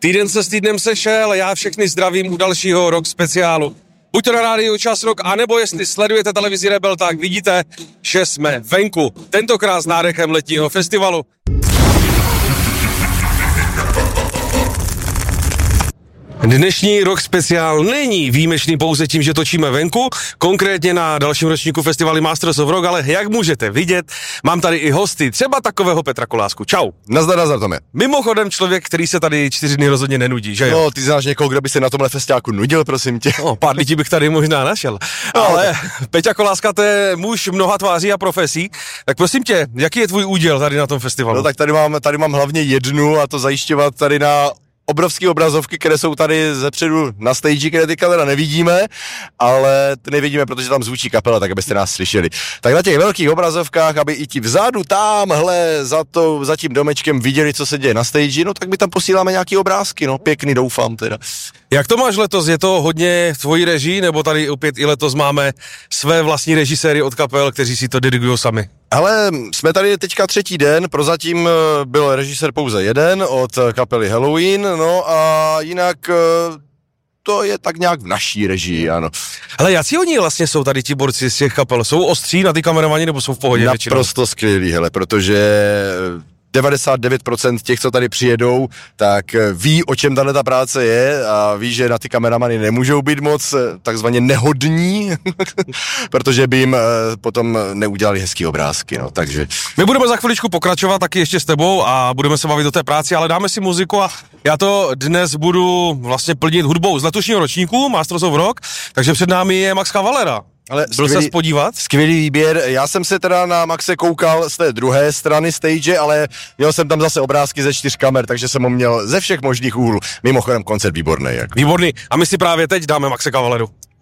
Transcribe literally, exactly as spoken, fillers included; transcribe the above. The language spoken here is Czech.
Týden se s týdnem sešel, já všechny zdravím u dalšího Rock speciálu. Buď to na rádiu Čas Rock, anebo jestli sledujete televizi Rebel, tak vidíte, že jsme venku. Tentokrát s nádechem letního festivalu. Dnešní Rock speciál není výjimečný pouze tím, že točíme venku, konkrétně na dalším ročníku festivalu Masters of Rock, ale jak můžete vidět, mám tady i hosty, třeba takového Petra Kolásku. Čau. Nazdar, nazdar, Tome. Mimochodem člověk, který se tady čtyři dny rozhodně nenudí, že jo? No, ty znáš někoho, kdo by se na tomhle festiáku nudil, prosím tě. No, pár lidí bych tady možná našel. No, ale Peťa Koláska, to je muž mnoha tváří a profesí, tak prosím tě, jaký je tvůj úděl tady na tom festivalu? No tak tady mám, tady mám hlavně jednu, a to zajišťovat tady na obrovské obrazovky, které jsou tady zepředu na stage, které teďka teda nevidíme, ale nevidíme, protože tam zvučí kapela, tak abyste nás slyšeli. Tak na těch velkých obrazovkách, aby i ti vzadu, tamhle, za, to, za tím domečkem viděli, co se děje na stage, no tak my tam posíláme nějaký obrázky, no pěkný, doufám teda. Jak to máš letos? Je to hodně v tvojí režii, nebo tady opět i letos máme své vlastní režiséry od kapel, kteří si to dirigují sami? Ale jsme tady teďka třetí den, prozatím byl režisér pouze jeden od kapely Halloween, no a jinak to je tak nějak v naší režii, ano. Ale jací oni vlastně jsou tady ti borci z těch kapel? Jsou ostří na ty kameramani, nebo jsou v pohodě většinou? Naprosto skvělý, hele, protože devadesát devět procent těch, co tady přijedou, tak ví, o čem tahle ta práce je a ví, že na ty kameramany nemůžou být moc takzvaně nehodní, protože by jim potom neudělali hezký obrázky, no, takže. My budeme za chviličku pokračovat taky ještě s tebou a budeme se bavit o té práci, ale dáme si muziku a já to dnes budu vlastně plnit hudbou z letošního ročníku Masters of Rock, takže před námi je Max Cavalera. Ale byl se podívat? Skvělý výběr, já jsem se teda na Maxe koukal z té druhé strany stage, ale měl jsem tam zase obrázky ze čtyř kamer, takže jsem ho měl ze všech možných úhlů. Mimochodem koncert výborný. Jak. Výborný, a my si právě teď dáme Maxe Cavaleru.